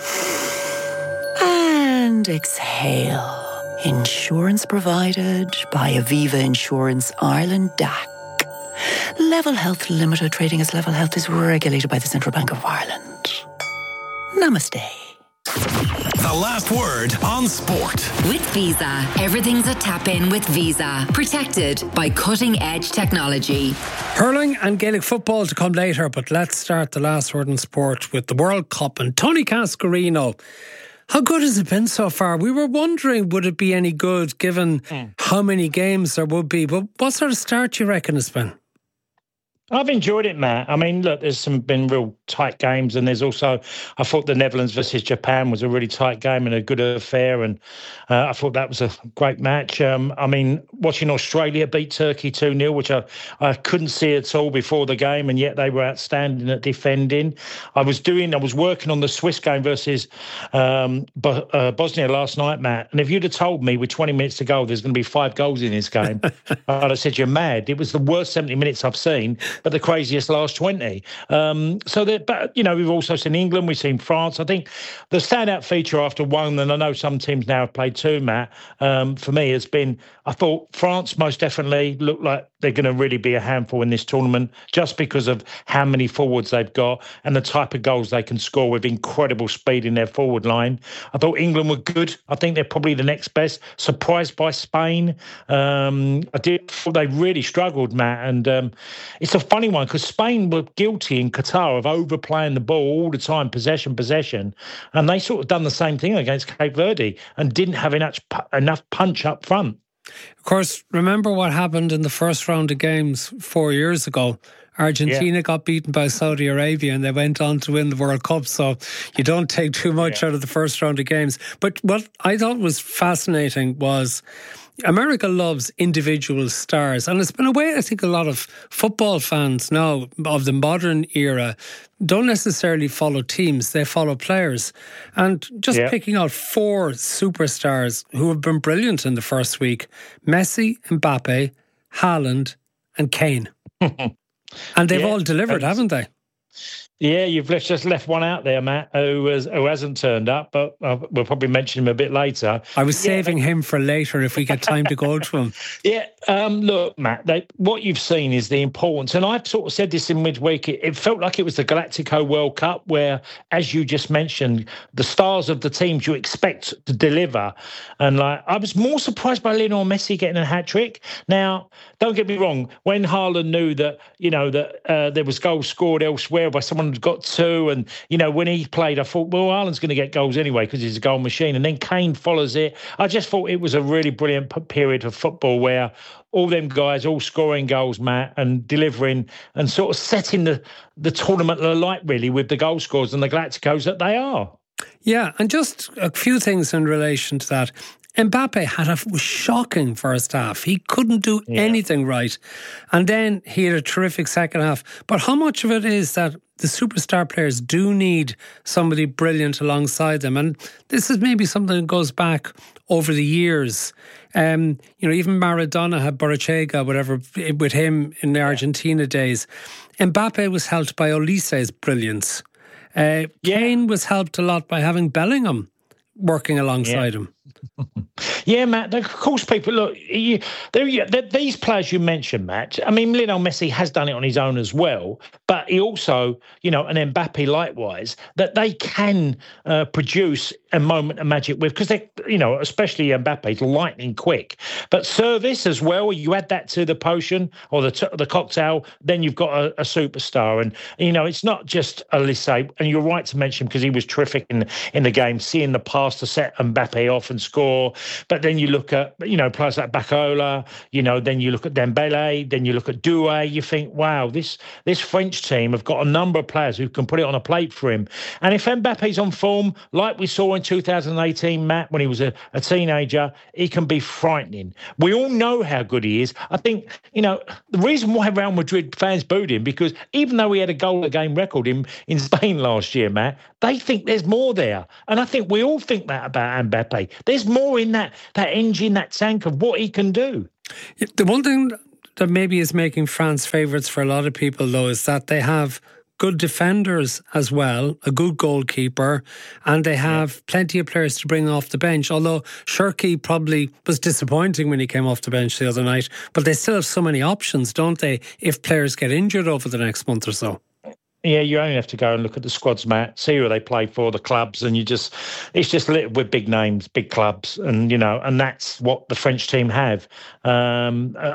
and exhale. Insurance provided by Aviva Insurance Ireland D A C. Level Health Limited, trading as Level Health, is regulated by the Central Bank of Ireland. Namaste. The last word on sport. With Visa, everything's a tap in with Visa. Protected by cutting edge technology. Hurling and Gaelic football to come later, but let's start the last word on sport with the World Cup and Tony Cascarino. How good has it been so far? We were wondering, would it be any good given mm. how many games there would be? But what sort of start do you reckon it's been? I've enjoyed it, Matt. I mean, look, there's some been real tight games, and there's also, I thought the Netherlands versus Japan was a really tight game and a good affair, and uh, I thought that was a great match. Um, I mean, watching Australia beat Turkey two nil, which I, I couldn't see at all before the game, and yet they were outstanding at defending. I was doing, I was working on the Swiss game versus um, Bo- uh, Bosnia last night, Matt, and if you'd have told me with twenty minutes to go there's going to be five goals in this game, I'd have said you're mad. It was the worst seventy minutes I've seen, but the craziest last twenty. Um, so that, but you know, we've also seen England, we've seen France. I think the standout feature after one, and I know some teams now have played two, Matt, um, for me has been, I thought France most definitely looked like they're going to really be a handful in this tournament just because of how many forwards they've got and the type of goals they can score with incredible speed in their forward line. I thought England were good. I think they're probably the next best. Surprised by Spain. Um, I did thought they really struggled, Matt, and um, it's a funny one because Spain were guilty in Qatar of overplaying the ball all the time, possession, possession, and they sort of done the same thing against Cape Verde and didn't have enough, enough punch up front. Of course, remember what happened in the first round of games four years ago? Argentina yeah. got beaten by Saudi Arabia and they went on to win the World Cup, so you don't take too much yeah. out of the first round of games. But what I thought was fascinating was America loves individual stars, and it's been a way I think a lot of football fans now of the modern era don't necessarily follow teams, they follow players. And just yeah. picking out four superstars who have been brilliant in the first week: Messi, Mbappe, Haaland and Kane. And they've yeah, all delivered, haven't they? Yeah, you've left, just left one out there, Matt, who, has, who hasn't turned up, but uh, we'll probably mention him a bit later. I was yeah, saving him for later if we get time to go to him. Yeah, um, look, Matt, they, what you've seen is the importance, and I've sort of said this in midweek, it, it felt like it was the Galactico World Cup where, as you just mentioned, the stars of the teams you expect to deliver. And like, I was more surprised by Lionel Messi getting a hat-trick. Now, don't get me wrong, when Haaland knew that, you know, that uh, there was goals scored elsewhere by someone got two, and you know when he played I thought, well, Ireland's going to get goals anyway because he's a goal machine, and then Kane follows it. I just thought it was a really brilliant period of football where all them guys all scoring goals, Matt, and delivering and sort of setting the, the tournament alight really with the goal scorers and the Galacticos that they are. Yeah, and just a few things in relation to that. Mbappe had a shocking first half. He couldn't do yeah. anything right. And then he had a terrific second half. But how much of it is that the superstar players do need somebody brilliant alongside them? And this is maybe something that goes back over the years. Um, you know, even Maradona had Borrachega, whatever, with him in the Argentina days. Mbappe was helped by Olise's brilliance. Uh, yeah. Kane was helped a lot by having Bellingham working alongside yeah. him. Yeah, Matt, of course, people, look, you, they're, they're, these players you mentioned, Matt, I mean, Lionel Messi has done it on his own as well, but he also, you know, and Mbappe likewise, that they can uh, produce a moment of magic with, because they, you know, especially Mbappe's lightning quick. But service as well, you add that to the potion or the the cocktail, then you've got a, a superstar. And, you know, it's not just Olise, and you're right to mention because he was terrific in, in the game, seeing the pass to set Mbappe off and score. But then you look at, you know, players like Bacola, you know, then you look at Dembele, then you look at Doué, you think, wow, this this French team have got a number of players who can put it on a plate for him. And if Mbappe's on form, like we saw in two thousand eighteen, Matt, when he was a, a teenager, he can be frightening. We all know how good he is. I think, you know, the reason why Real Madrid fans booed him, because even though he had a goal-a-game record in, in Spain last year, Matt, they think there's more there. And I think we all think that about Mbappe. There's more in that, that engine, that tank of what he can do. The one thing that maybe is making France favourites for a lot of people, though, is that they have good defenders as well, a good goalkeeper, and they have plenty of players to bring off the bench, although Cherki probably was disappointing when he came off the bench the other night, but they still have so many options, don't they, if players get injured over the next month or so. Yeah, you only have to go and look at the squads, Matt, see who they play for, the clubs, and you just, it's just littered with big names, big clubs, and, you know, and that's what the French team have. Um, uh,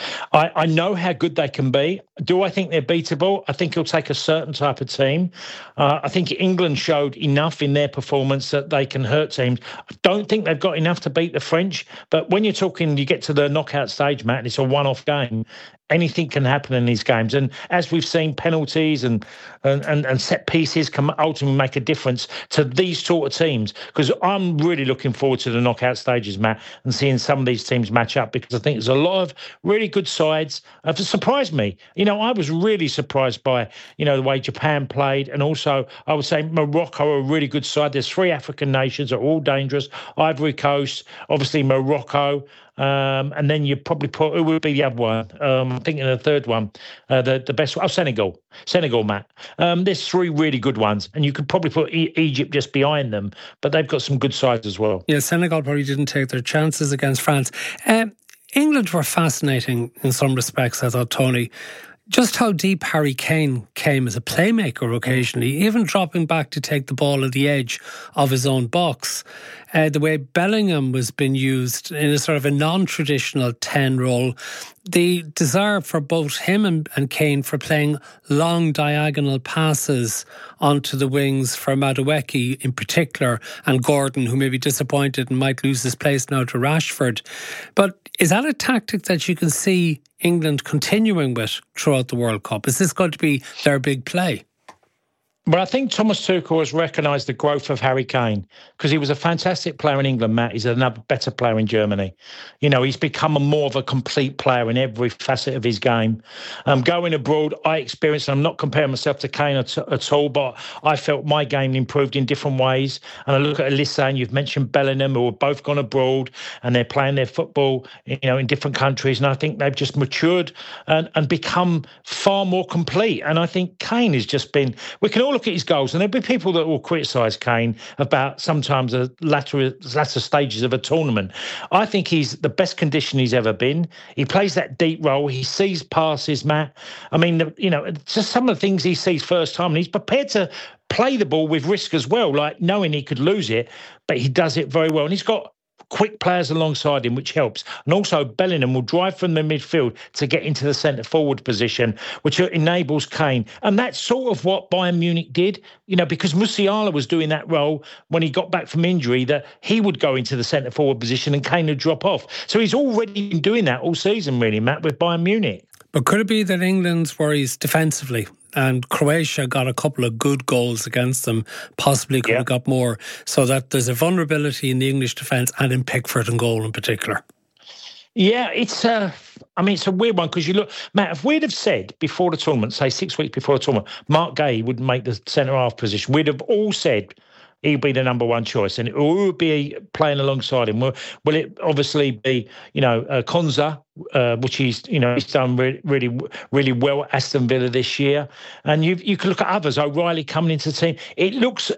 I, I know how good they can be. Do I think they're beatable? I think it'll take a certain type of team. Uh, I think England showed enough in their performance that they can hurt teams. I don't think they've got enough to beat the French, but when you're talking, you get to the knockout stage, Matt, and it's a one-off game, anything can happen in these games. And as we've seen, penalties and and, and, and set pieces can ultimately make a difference to these sort of teams. Because I'm really looking forward to the knockout stages, Matt, and seeing some of these teams match up, because I think there's a lot of really good sides. Have surprised me. You know, I was really surprised by, you know, the way Japan played. And also, I would say Morocco are a really good side. There's three African nations that are all dangerous. Ivory Coast, obviously Morocco. Um, and then you probably put, who would be the other one? Um, I'm thinking of the third one, uh, the, the best one. Oh, Senegal. Senegal, Matt. Um, there's three really good ones, and you could probably put e- Egypt just behind them, but they've got some good sides as well. Yeah, Senegal probably didn't take their chances against France. Um, England were fascinating in some respects, I thought, Tony. Just how deep Harry Kane came as a playmaker occasionally, even dropping back to take the ball at the edge of his own box. Uh, the way Bellingham was being used in a sort of a non-traditional ten role, the desire for both him and, and Kane for playing long diagonal passes onto the wings for Madueke in particular, and Gordon, who may be disappointed and might lose his place now to Rashford. But is that a tactic that you can see England continuing with throughout the World Cup? Is this going to be their big play? But I think Thomas Tuchel has recognised the growth of Harry Kane, because he was a fantastic player in England, Matt. He's another better player in Germany. You know, he's become a more of a complete player in every facet of his game. Um, going abroad, I experienced, and I'm not comparing myself to Kane at, at all, but I felt my game improved in different ways. And I look at Olise, and you've mentioned Bellingham, who have both gone abroad, and they're playing their football, you know, in different countries. And I think they've just matured and, and become far more complete. And I think Kane has just been, we can all look at his goals, and there'll be people that will criticise Kane about sometimes the latter, latter stages of a tournament. I think he's the best condition he's ever been. He plays that deep role. He sees passes, Matt. I mean, you know, just some of the things he sees first time, and he's prepared to play the ball with risk as well, like knowing he could lose it, but he does it very well. And he's got quick players alongside him, which helps. And also Bellingham will drive from the midfield to get into the centre-forward position, which enables Kane. And that's sort of what Bayern Munich did, you know, because Musiala was doing that role when he got back from injury, that he would go into the centre-forward position and Kane would drop off. So he's already been doing that all season, really, Matt, with Bayern Munich. But could it be that England's worries defensively, and Croatia got a couple of good goals against them, possibly could yeah. have got more, so that there's a vulnerability in the English defence and in Pickford and goal in particular? Yeah, it's a, I mean, it's a weird one, because you look, Matt, if we'd have said before the tournament, say six weeks before the tournament, Mark Gay would make the centre-half position, we'd have all said he'd be the number one choice, and it would be playing alongside him. Will, will it obviously be, you know, uh, Konza, uh, which he's, you know, he's done really, really, really well at Aston Villa this year, and you you can look at others. O'Reilly coming into the team. It looks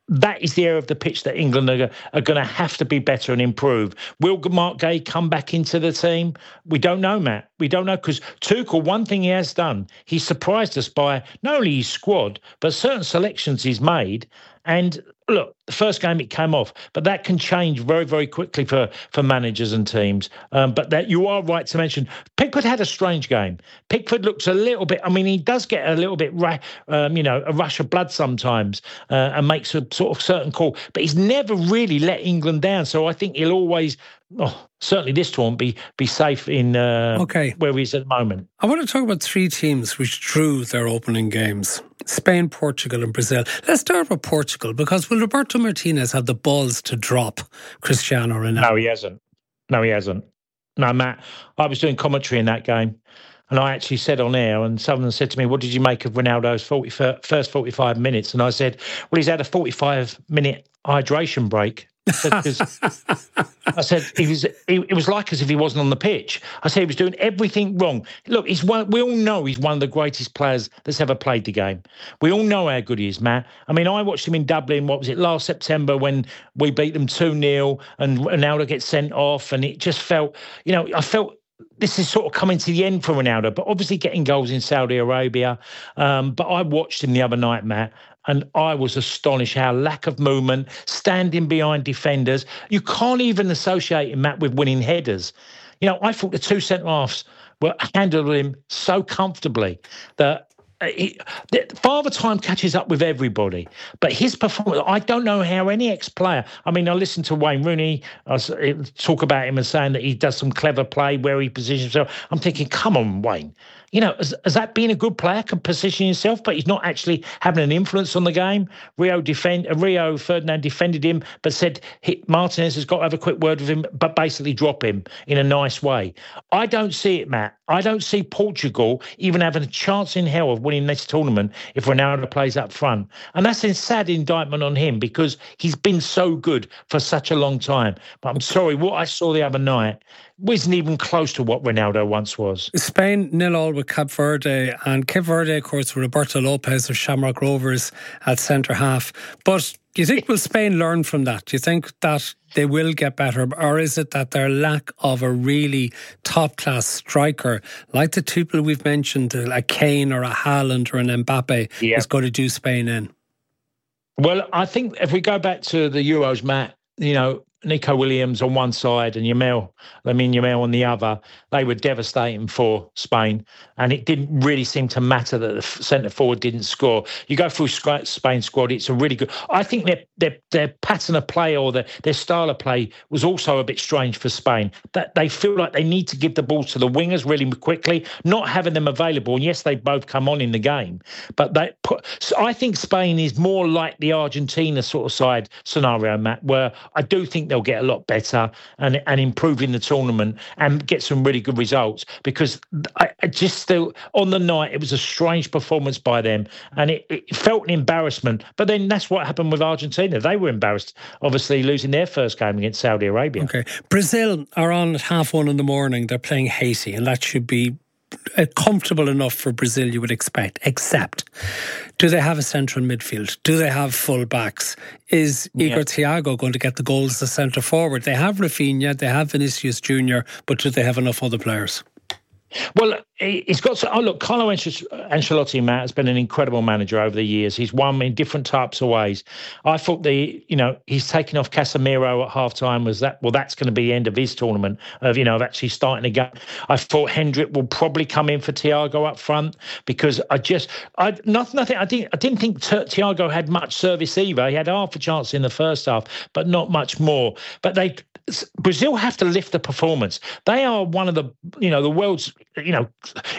that is the area of the pitch that England are, are going to have to be better and improve. Will Mark Gay come back into the team? We don't know, Matt. We don't know, because Tuchel, one thing he has done, he surprised us by not only his squad, but certain selections he's made. And look, the first game it came off, but that can change very, very quickly for, for managers and teams. Um, but that you are right to mention, Pickford had a strange game. Pickford looks a little bit, I mean, he does get a little bit, um, you know, a rush of blood sometimes uh, and makes a sort of certain call, but he's never really let England down. So I think he'll always, oh, certainly this tournament, be, be safe in uh, okay. where he is at the moment. I want to talk about three teams which drew their opening games. Spain, Portugal and Brazil. Let's start with Portugal, because will Roberto Martinez have the balls to drop Cristiano Ronaldo? No, he hasn't. No, he hasn't. No, Matt, I was doing commentary in that game, and I actually said on air, and someone said to me, what did you make of Ronaldo's forty, first forty-five minutes? And I said, well, he's had a forty-five minute hydration break. I said, I said he was, he, it was like as if he wasn't on the pitch. I said he was doing everything wrong. Look, he's one, we all know he's one of the greatest players that's ever played the game. We all know how good he is, Matt. I mean, I watched him in Dublin, what was it, last September when we beat them two nil and Ronaldo gets sent off, and it just felt, you know, I felt this is sort of coming to the end for Ronaldo, but obviously getting goals in Saudi Arabia. Um, but I watched him the other night, Matt, and I was astonished how lack of movement, standing behind defenders. You can't even associate him, Matt, with winning headers. You know, I thought the two centre-halves were handling him so comfortably that He, the, Father Time catches up with everybody, but his performance, I don't know how any ex-player, I mean, I listened to Wayne Rooney I talk about him and saying that he does some clever play where he positions himself. I'm thinking, come on, Wayne. You know, has, has that been a good player, can position himself, but he's not actually having an influence on the game? Rio defend, uh, Rio Ferdinand defended him, but said he, Martinez has got to have a quick word with him, but basically drop him in a nice way. I don't see it, Matt. I don't see Portugal even having a chance in hell of winning this tournament if Ronaldo plays up front. And that's a sad indictment on him because he's been so good for such a long time. But I'm sorry, what I saw the other night wasn't even close to what Ronaldo once was. Spain nil all with Cape Verde, and Cape Verde, of course, with Roberto Lopez of Shamrock Rovers at centre half. But do you think will Spain learn from that? Do you think that they will get better, or is it that their lack of a really top-class striker, like the two people we've mentioned, a Kane or a Haaland or an Mbappe, yeah. is going to do Spain in? Well, I think if we go back to the Euros, Matt, you know, Nico Williams on one side and Yamal, I mean Yamal on the other, they were devastating for Spain, and it didn't really seem to matter that the centre forward didn't score. You go through Spain's squad, it's a really good. I think their their, their pattern of play or their, their style of play was also a bit strange for Spain. That they feel like they need to give the ball to the wingers really quickly, not having them available. And yes, they both come on in the game, but they put. So I think Spain is more like the Argentina sort of side scenario, Matt, where I do think they'll get a lot better and and improve in the tournament and get some really good results, because I, I just still on the night it was a strange performance by them and it, it felt an embarrassment. But then that's what happened with Argentina. They were embarrassed, obviously losing their first game against Saudi Arabia. Okay, Brazil are on at half one in the morning. They're playing Haiti, and that should be comfortable enough for Brazil, you would expect, except do they have a central midfield? Do they have full backs? Is Igor yeah. Thiago going to get the goals as a centre forward? They have Rafinha, they have Vinicius Junior, but do they have enough other players? Well, he's got to, oh look, Carlo Ancelotti, Matt, has been an incredible manager over the years. He's won in different types of ways. I thought the, you know, he's taken off Casemiro at half time was that, well, that's going to be the end of his tournament of, you know, of actually starting again. I thought Hendrick will probably come in for Thiago up front because I just, I not, nothing, I didn't, I didn't think Thiago had much service either. He had half a chance in the first half, but not much more. But they, Brazil have to lift the performance. They are one of the, you know, the world's, you know,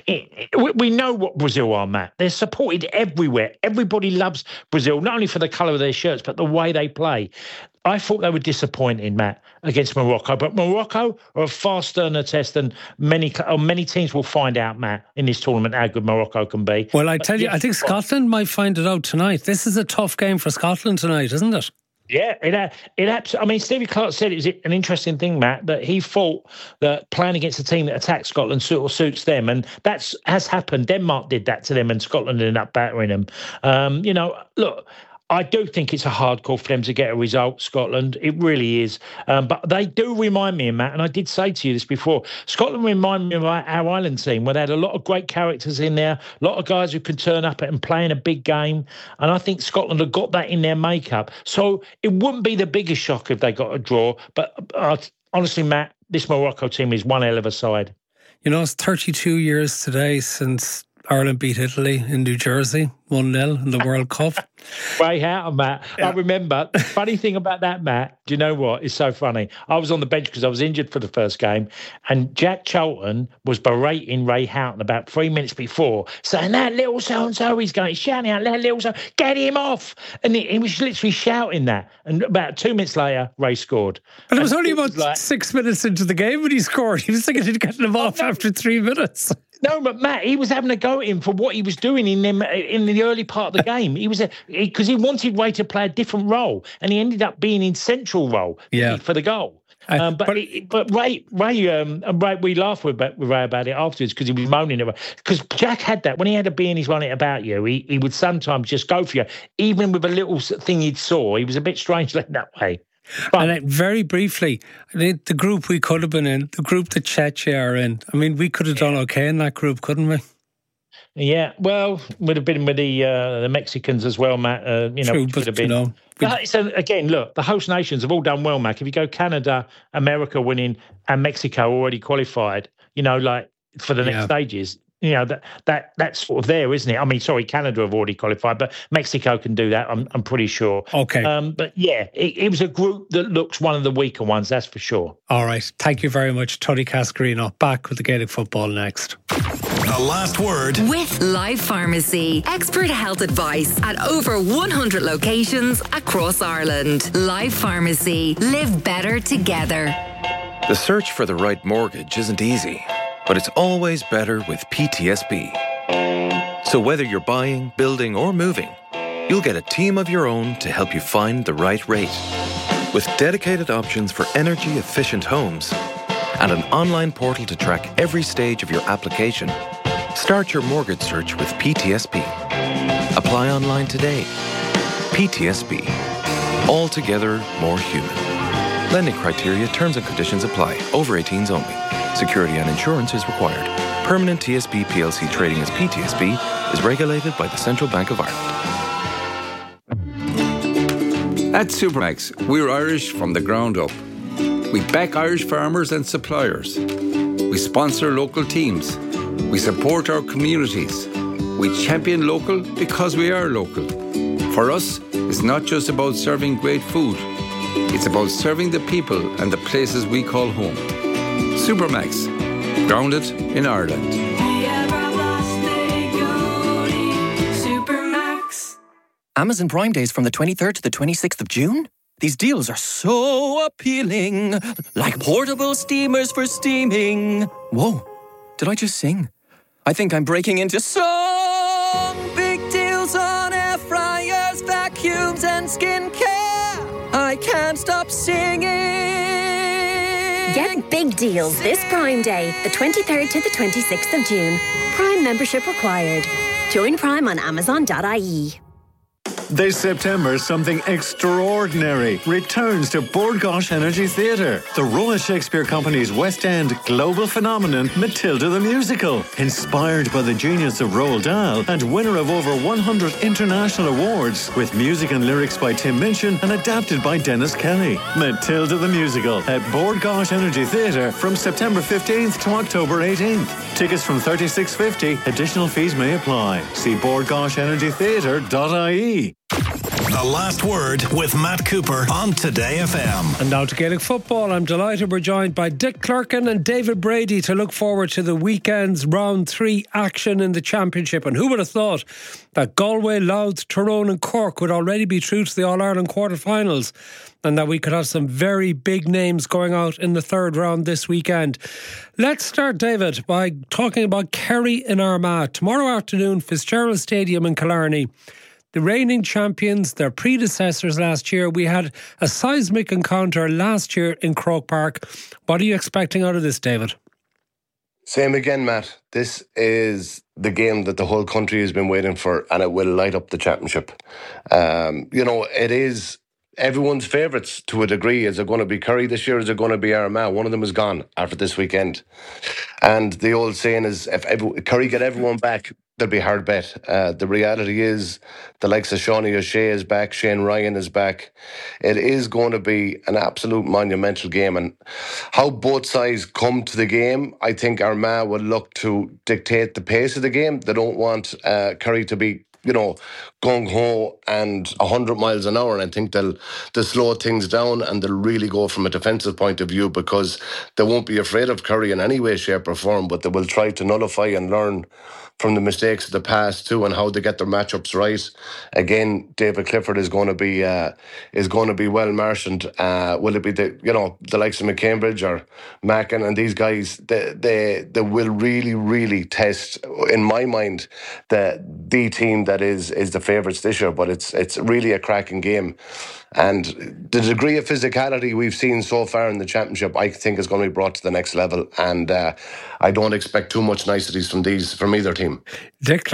we know what Brazil are, Matt. They're supported everywhere. Everybody loves Brazil, not only for the colour of their shirts, but the way they play. I thought they were disappointing, Matt, against Morocco. But Morocco are a far sterner test than many or many teams will find out, Matt, in this tournament, how good Morocco can be. Well, I tell but, you, yeah, I think Scotland might find it out tonight. This is a tough game for Scotland tonight, isn't it? Yeah, it it I mean, Stevie Clarke said it was an interesting thing, Matt, that he thought that playing against a team that attacks Scotland sort of suits them, and that's has happened. Denmark did that to them, and Scotland ended up battering them. Um, you know, look, I do think it's a hard call for them to get a result, Scotland. It really is. Um, but they do remind me, Matt, and I did say to you this before, Scotland remind me of our, our Ireland team, where they had a lot of great characters in there, a lot of guys who can turn up and play in a big game. And I think Scotland have got that in their makeup. So it wouldn't be the biggest shock if they got a draw. But uh, honestly, Matt, this Morocco team is one hell of a side. You know, it's thirty-two years today since Ireland beat Italy in New Jersey, one nil in the World Cup. Way out, Matt. Yeah. I remember. The funny thing about that, Matt, do you know what? It's so funny. I was on the bench because I was injured for the first game, and Jack Charlton was berating Ray Houghton about three minutes before, saying, that little so-and-so, he's going, shouting out, that little so, get him off. And he, he was literally shouting that. And about two minutes later, Ray scored. But it was and only it about was like, six minutes into the game when he scored. He was thinking of getting him off after three minutes. No, but Matt, he was having a go at him for what he was doing in them in the early part of the game. He was because he, he wanted Ray to play a different role, and he ended up being in central role yeah. for the goal. Uh, um, but but, it, but Ray, Ray, um, Ray, we laughed with, with Ray about it afterwards because he was moaning about. Because Jack had that when he had a bee in his bonnet about you, he he would sometimes just go for you, even with a little thing he'd saw. He was a bit strange like that way. But, and then very briefly, the group we could have been in, the group that Czechia are in, I mean, we could have done okay in that group, couldn't we? Yeah, well, we'd have been with the uh, the Mexicans as well, Matt. Uh, you know, True, which but, would have been. You know, but so again, look, the host nations have all done well, Mac. If you go Canada, America winning, and Mexico already qualified, you know, like for the next Yeah. stages. You know, that that that's sort of there, isn't it? I mean, sorry, Canada have already qualified, but Mexico can do that, I'm I'm pretty sure. Okay. Um, but yeah, it, it was a group that looks one of the weaker ones, that's for sure. All right. Thank you very much, Tony Cascarino. Back with the Gaelic football next. The last word with Life Pharmacy. Expert health advice at over one hundred locations across Ireland. Life Pharmacy. Live better together. The search for the right mortgage isn't easy, but it's always better with P T S B. So whether you're buying, building, or moving, you'll get a team of your own to help you find the right rate. With dedicated options for energy-efficient homes and an online portal to track every stage of your application, start your mortgage search with P T S B. Apply online today. P T S B. Altogether more human. Lending criteria, terms and conditions apply. Over eighteens only. Security and insurance is required. Permanent T S B P L C trading as P T S B is regulated by the Central Bank of Ireland. At Supermax, we're Irish from the ground up. We back Irish farmers and suppliers. We sponsor local teams. We support our communities. We champion local because we are local. For us, it's not just about serving great food. It's about serving the people and the places we call home. Supermax, grounded in Ireland. Amazon Prime Days from the twenty-third to the twenty-sixth of June? These deals are so appealing. Like portable steamers for steaming. Whoa, did I just sing? I think I'm breaking into song. Big deals on air fryers, vacuums and skincare. I can't stop singing. Get big deals this Prime Day, the twenty-third to the twenty-sixth of June. Prime membership required. Join Prime on amazon dot I E. This September, something extraordinary returns to Bord Gáis Energy Theatre. The Royal Shakespeare Company's West End global phenomenon, Matilda the Musical. Inspired by the genius of Roald Dahl and winner of over one hundred international awards, with music and lyrics by Tim Minchin and adapted by Dennis Kelly. Matilda the Musical at Bord Gáis Energy Theatre from September fifteenth to October eighteenth. Tickets from thirty-six fifty. Additional fees may apply. See bord gáis energy theatre dot I E. The last word with Matt Cooper on Today F M. And now to Gaelic football. I'm delighted we're joined by Dick Clerkin and David Brady to look forward to the weekend's round three action in the championship. And who would have thought that Galway, Louth, Tyrone and Cork would already be through to the All-Ireland quarter-finals, and that we could have some very big names going out in the third round this weekend. Let's start, David, by talking about Kerry in Armagh. Tomorrow afternoon, Fitzgerald Stadium in Killarney. The reigning champions, their predecessors last year. We had a seismic encounter last year in Croke Park. What are you expecting out of this, David? Same again, Matt. This is the game that the whole country has been waiting for, and it will light up the championship. Um, you know, it is everyone's favourites to a degree. Is it going to be Kerry this year? Is it going to be Armagh? One of them is gone after this weekend. And the old saying is, if every, Kerry get everyone back, there'll be a hard bet. Uh, the reality is, the likes of Shawnee O'Shea is back, Shane Ryan is back. It is going to be an absolute monumental game. And how both sides come to the game, I think Armagh will look to dictate the pace of the game. They don't want uh, Kerry to be, you know, gung-ho and one hundred miles an hour, and I think they'll, they'll slow things down, and they'll really go from a defensive point of view, because they won't be afraid of Kerry in any way, shape or form, but they will try to nullify and learn from the mistakes of the past too, and how they get their matchups right. Again, David Clifford is going to be uh, is going to be well marshaled. Uh, will it be the you know the likes of McCambridge or Mackin and these guys? They they they will really really test, in my mind, the the team that is is the favourites this year. But it's it's really a cracking game. And the degree of physicality we've seen so far in the championship, I think, is going to be brought to the next level. And uh, I don't expect too much niceties from these from either team. Dick